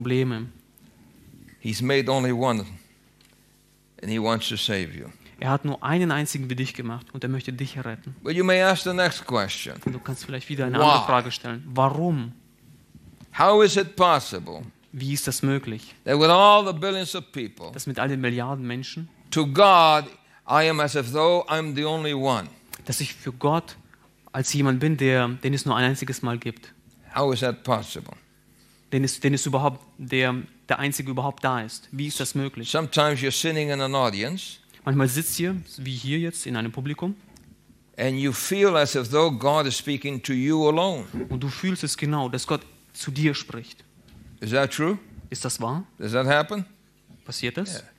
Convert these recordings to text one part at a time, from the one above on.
Probleme. He's made only one, and he wants to save you. Er hat nur einen einzigen für dich gemacht und er möchte dich retten. But you may ask the next question. Und du kannst vielleicht wieder eine Why? andere Frage stellen. Warum? How is it possible Wie ist das möglich? that with all the billions of people, Dass mit all den Milliarden Menschen, to God, I am as if though I'm the only one? dass ich für Gott als jemand bin, den es nur ein einziges Mal gibt. How is that possible? Den es überhaupt, der Einzige überhaupt da ist. Wie ist das möglich? Sometimes you're sitting in an audience Manchmal sitzt ihr, wie hier jetzt, in einem Publikum and you feel as if though God is speaking to you alone. und du fühlst es genau, dass Gott zu dir spricht. Is that true? Ist das wahr? Does that happen? Passiert das? Yeah.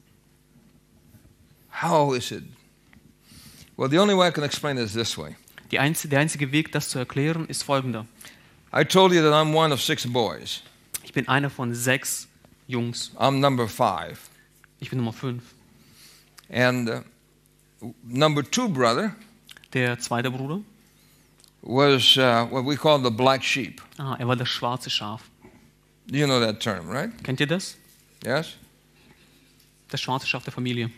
How is it? Well, the only way I can explain it is this way. Der einzige Weg, das zu erklären, ist folgender. I told you that I'm one of 6 boys. Ich bin einer von 6 Jungs. I'm number 5. Ich bin Nummer 5. And number 2 brother Der zweite Bruder, was what we call the black sheep. er war das schwarze Schaf. You know that term, right? Kennt ihr das? Yes? Das schwarze Schaf der Familie.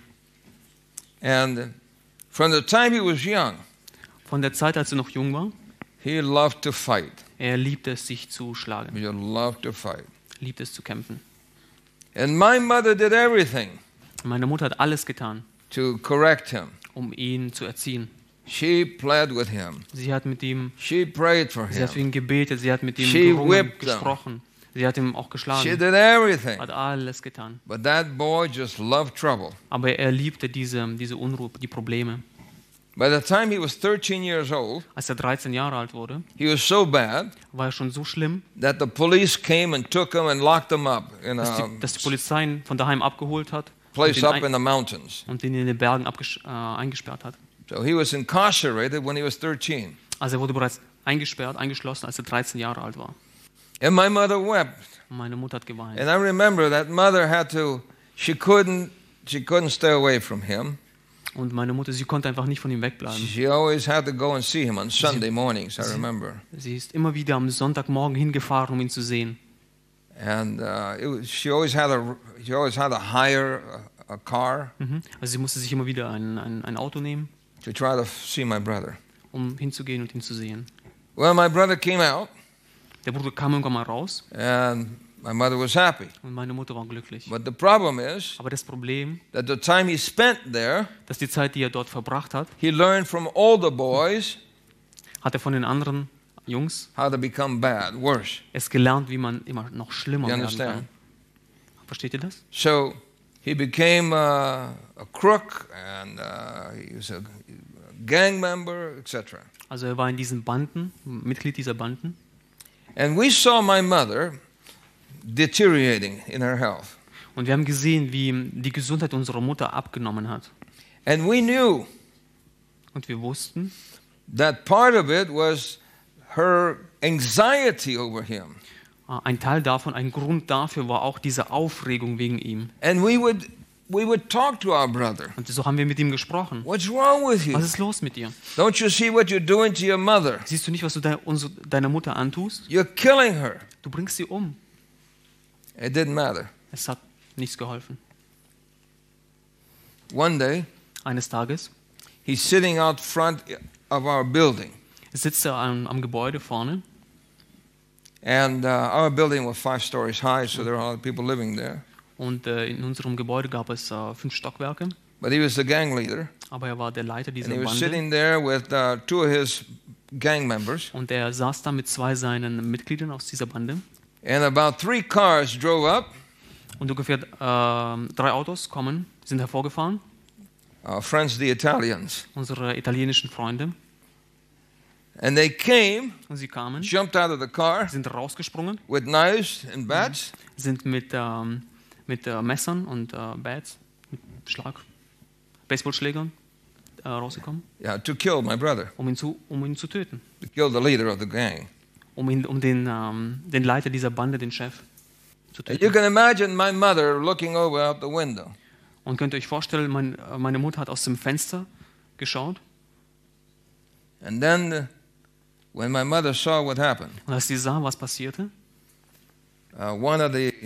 And from the time he was young, Von der Zeit, als er noch jung war, he loved to fight. er liebte es, sich zu schlagen. He loved to fight. Liebte es zu kämpfen. And my mother did everything Meine Mutter hat alles getan, to correct him. um ihn zu erziehen. She pled with him. Sie hat mit ihm, She prayed for sie hat für him. ihn gebetet, sie hat mit ihm She gerungen, whipped him. gesprochen. Sie hat ihm auch She geschlagen, did everything. hat alles getan. But that boy just loved trouble. Aber er liebte diese Unruhe, die Probleme. By the time he was 13 years old, Als er 13 Jahre alt wurde, he was so bad war er schon so schlimm, that the police came and took him and locked him up in dass a die Polizei ihn von daheim abgeholt hat place und up ihn, in the mountains. und ihn in den Bergen eingesperrt hat. So he was incarcerated when he was 13. Also er wurde bereits eingeschlossen, als er 13 Jahre alt war. And my mother wept. Und meine Mutter hat geweint. And I remember that mother she couldn't stay away from him. Und meine Mutter, sie konnte einfach nicht von ihm wegbleiben. She always had to go and see him on Sunday mornings, I remember. Sie ist immer wieder am Sonntagmorgen hingefahren, um ihn zu sehen. And she always had to hire a car Also sie musste sich immer wieder ein Auto nehmen, to try to see my brother. um hinzugehen und ihn zu sehen. Well, my brother came out, Der Bruder kam irgendwann mal raus and my mother was happy. und meine Mutter war glücklich. But the problem is Aber das Problem, that the time he spent there, dass die Zeit, die er dort verbracht hat, he learned from older boys hat er von den anderen Jungs how to become bad, worse. es gelernt, wie man immer noch schlimmer You werden understand? kann. Versteht ihr das? So he became a crook, and he was a gang member, etc. Also er war in diesen Banden, Mitglied dieser Banden. And we saw my mother deteriorating in her health. Und wir haben gesehen, wie die Gesundheit unserer Mutter abgenommen hat. And we knew Und wir wussten, that part of it was her anxiety over him. ein Teil davon, ein Grund dafür war auch diese Aufregung wegen ihm. And we would talk to our brother. Und so haben wir mit ihm gesprochen. What's wrong with you? Was ist los mit dir? Don't you see what you're doing to your mother? Siehst du nicht, was du deiner Mutter antust? You're killing her. Du bringst sie um. It didn't matter. Es hat nichts geholfen. One day, Eines Tages he's sitting out front of our building. sitzt er am Gebäude vorne. And our building was 5 stories high, so there were a lot of people living there. Und in unserem Gebäude gab es 5 Stockwerke. But he was the gang leader. Aber er war der Leiter dieser And he was Bande. sitting there with 2 of his gang members. Und er saß da mit 2 seinen Mitgliedern aus dieser Bande. And about 3 cars drove up. Und ungefähr 3 Autos sind hervorgefahren. Our friends, the Italians. Unsere italienischen Freunde. And they came, Und sie kamen, jumped out of the car sind rausgesprungen, with knives and bats. sind mit Messern und Bats, mit Baseballschlägern rausgekommen, Yeah, to kill my brother, um ihn zu töten. to kill the leader of the gang. Um den Leiter dieser Bande, den Chef, zu And you töten. can imagine my mother looking over out the window. Und könnt ihr euch vorstellen, meine Mutter hat aus dem Fenster geschaut. And then when my mother saw what happened, Und als sie sah, was passierte, one of the